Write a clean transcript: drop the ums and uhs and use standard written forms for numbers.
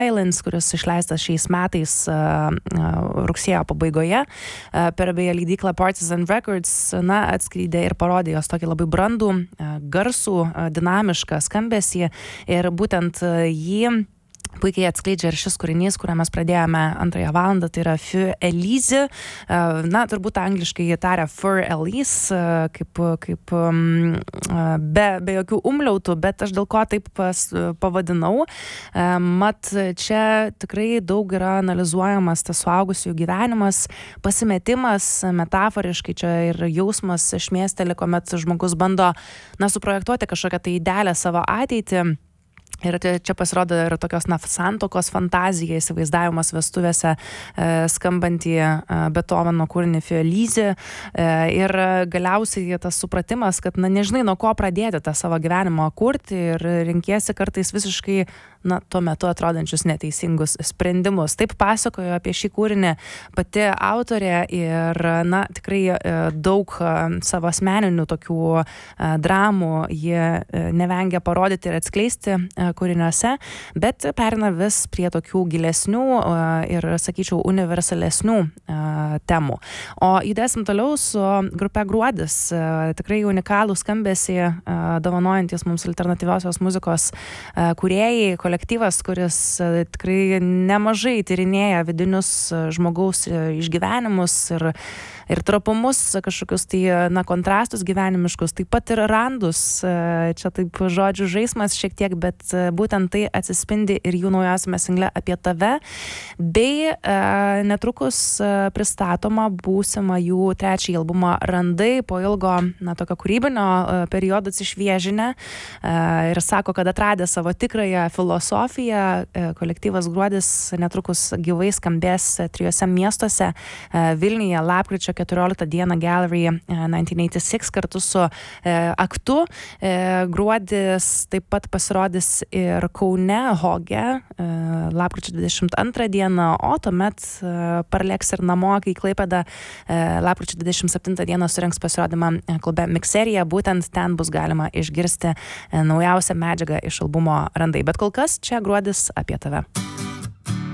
Islands, kuris išleistas šiais metais rugsėjo pabaigoje per beje leidyklą Partisan Records, atskleidė ir parodė jos tokį labai brandų, garsų, dinamišką skambesį ir būtent jį puikiai atskleidžia ir šis kūrinys, kurią mes pradėjome antrąją valandą, tai yra Feu Elise, turbūt angliškai jie taria Fur Elise, kaip be jokių umliautų, bet aš dėl ko taip pavadinau. Mat, čia tikrai daug yra analizuojamas tas suaugusiųjų gyvenimas, pasimetimas, metaforiškai čia ir jausmas šmėsteli, kuomet žmogus bando, suprojektuoti kažkokią tai idealią savo ateitį. Ir čia pasirodo ir tokios santokos fantazija, įsivaizdavimas vestuvėse skambantį Beethoveno kūrinį Feu Elise. Ir galiausiai tas supratimas, kad nežinai, nuo ko pradėti tą savo gyvenimą kurti ir renkiesi kartais visiškai tuo metu atrodančius neteisingus sprendimus. Taip pasakojo apie šį kūrinį pati autorė ir tikrai daug savo asmeninių tokių dramų jie nevengia parodyti ir atskleisti kūriniuose, bet perina vis prie tokių gilesnių ir, sakyčiau, universalesnių temų. O judėsim toliau su grupe Gruodis, tikrai unikalų skambesį dovanojantis mums alternatyviosios muzikos kūrėjai, kolektyvas, kuris tikrai nemažai tyrinėja vidinius žmogaus išgyvenimus ir trapumus, kažkokius tai kontrastus gyvenimiškus, taip pat ir randus. Čia taip žodžių žaismas šiek tiek, bet būtent tai atsispindi ir jų naujausiame single Apie tave, bei netrukus pristatoma būsima jų trečiąjį albumą Randai, po ilgo tokio kūrybinio periodo atsišviežinę ir sako, kad atradė savo tikrąją filosofiją. Kolektyvas Gruodis netrukus gyvai skambės 3 miestuose: Vilniuje lapkričio 14 dieną Gallery 1986 kartu su Aktu. Gruodis taip pat pasirodys ir Kaune Hoge lapkričio 22 dieną, o tuomet parlėks ir namo, kai Klaipėda lapkričio 27 dieną surengs pasirodymą klube Mikserija. Būtent ten bus galima išgirsti naujausią medžiagą iš albumo Randai. Bet kol kas čia Gruodis Apie tave.